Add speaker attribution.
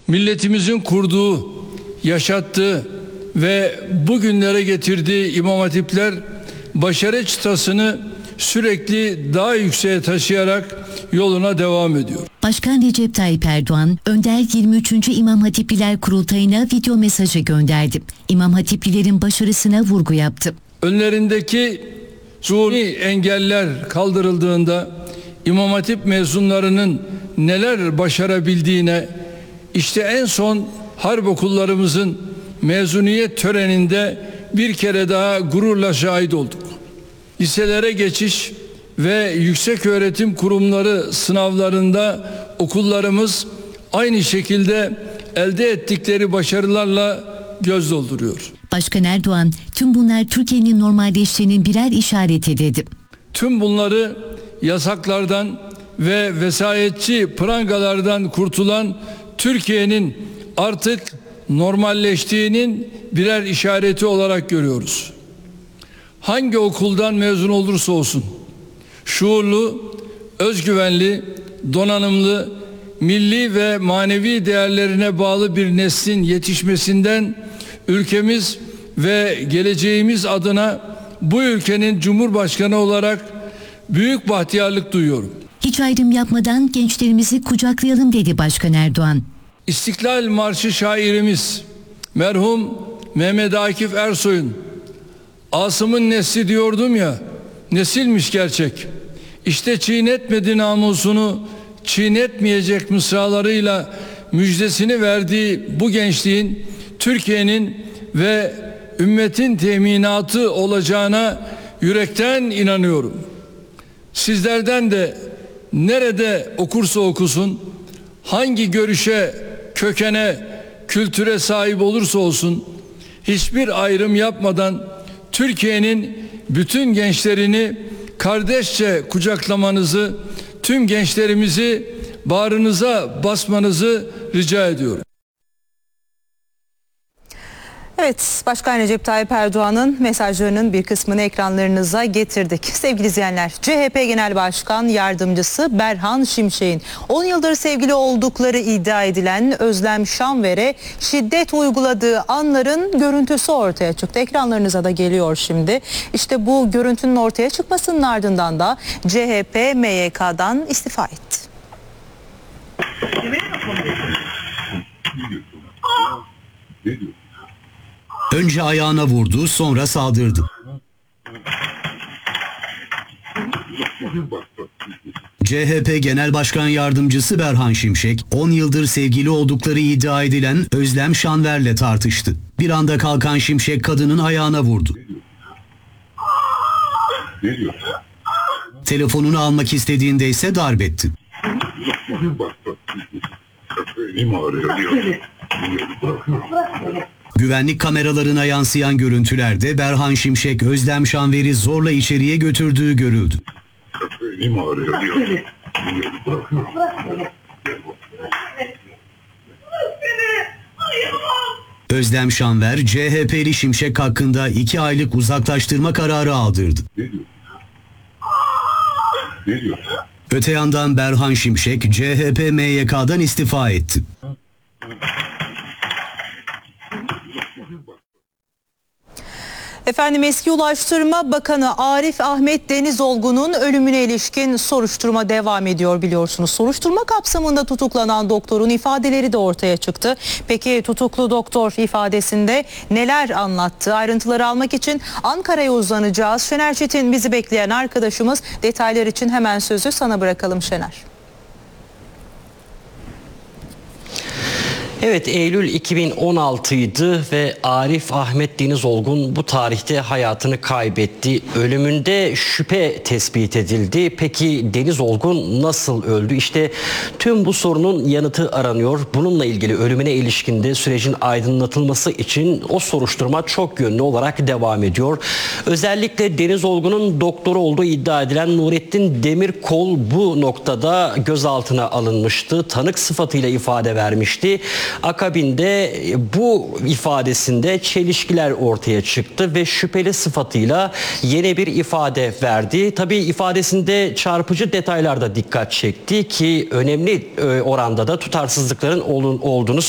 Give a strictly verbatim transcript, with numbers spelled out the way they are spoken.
Speaker 1: milletimizin kurduğu, yaşattığı ve bugünlere getirdiği İmam Hatipler başarı çıtasını sürekli daha yükseğe taşıyarak yoluna devam ediyor.
Speaker 2: Başkan Recep Tayyip Erdoğan, Önder yirmi üçüncü İmam Hatipliler Kurultayı'na video mesajı gönderdi. İmam Hatiplilerin başarısına vurgu yaptı.
Speaker 1: Önlerindeki zuhuri engeller kaldırıldığında İmam Hatip mezunlarının neler başarabildiğine işte en son harp okullarımızın mezuniyet töreninde bir kere daha gururla şahit olduk. Liselere geçiş ve yükseköğretim kurumları sınavlarında okullarımız aynı şekilde elde ettikleri başarılarla göz dolduruyor.
Speaker 2: Başkan Erdoğan, tüm bunlar Türkiye'nin normalleştiğinin birer işareti dedi.
Speaker 1: Tüm bunları yasaklardan ve vesayetçi prangalardan kurtulan Türkiye'nin artık normalleştiğinin birer işareti olarak görüyoruz. Hangi okuldan mezun olursa olsun, şuurlu, özgüvenli, donanımlı, milli ve manevi değerlerine bağlı bir neslin yetişmesinden ülkemiz ve geleceğimiz adına bu ülkenin Cumhurbaşkanı olarak büyük bahtiyarlık duyuyorum.
Speaker 2: Hiç ayrım yapmadan gençlerimizi kucaklayalım dedi Başkan Erdoğan.
Speaker 1: İstiklal Marşı şairimiz merhum Mehmet Akif Ersoy'un Asım'ın nesli diyordum ya, nesilmiş gerçek. İşte çiğnetmedi namusunu, çiğnetmeyecek mısralarıyla müjdesini verdiği bu gençliğin Türkiye'nin ve ümmetin teminatı olacağına yürekten inanıyorum. Sizlerden de nerede okursa okusun, hangi görüşe, kökene, kültüre sahip olursa olsun, hiçbir ayrım yapmadan Türkiye'nin bütün gençlerini kardeşçe kucaklamanızı, tüm gençlerimizi bağrınıza basmanızı rica ediyorum.
Speaker 3: Evet, Başkan Recep Tayyip Erdoğan'ın mesajlarının bir kısmını ekranlarınıza getirdik. Sevgili izleyenler, C H P Genel Başkan Yardımcısı Berhan Şimşek'in on yıldır sevgili oldukları iddia edilen Özlem Şanver'e şiddet uyguladığı anların görüntüsü ortaya çıktı. Ekranlarınıza da geliyor şimdi. İşte bu görüntünün ortaya çıkmasının ardından da C H P M Y K'dan istifa etti.
Speaker 4: Önce ayağına vurdu, sonra saldırdı. C H P Genel Başkan Yardımcısı Berhan Şimşek, on yıldır sevgili oldukları iddia edilen Özlem Şanver'le tartıştı. Bir anda kalkan Şimşek kadının ayağına vurdu. Telefonunu almak istediğinde ise darp etti. Güvenlik kameralarına yansıyan görüntülerde Berhan Şimşek Özlem Şanver'i zorla içeriye götürdüğü görüldü. Özlem Şanver, C H P'li Şimşek hakkında iki aylık uzaklaştırma kararı aldırdı. Öte yandan Berhan Şimşek C H P M Y K'dan istifa etti.
Speaker 3: Efendim, eski Ulaştırma Bakanı Arif Ahmet Denizolgun'un ölümüne ilişkin soruşturma devam ediyor biliyorsunuz. Soruşturma kapsamında tutuklanan doktorun ifadeleri de ortaya çıktı. Peki tutuklu doktor ifadesinde neler anlattı? Ayrıntıları almak için Ankara'ya uzanacağız. Şener Çetin bizi bekleyen arkadaşımız, detaylar için hemen sözü sana bırakalım Şener.
Speaker 5: Evet, Eylül iki bin on altıydı ve Arif Ahmet Denizolgun bu tarihte hayatını kaybetti. Ölümünde şüphe tespit edildi. Peki Denizolgun nasıl öldü? İşte tüm bu sorunun yanıtı aranıyor. Bununla ilgili ölümüne ilişkinde sürecin aydınlatılması için o soruşturma çok yönlü olarak devam ediyor. Özellikle Denizolgun'un doktoru olduğu iddia edilen Nurettin Demirkol bu noktada gözaltına alınmıştı. Tanık sıfatıyla ifade vermişti. Akabinde bu ifadesinde çelişkiler ortaya çıktı ve şüpheli sıfatıyla yeni bir ifade verdi. Tabii ifadesinde çarpıcı detaylar da dikkat çekti ki önemli oranda da tutarsızlıkların olduğunu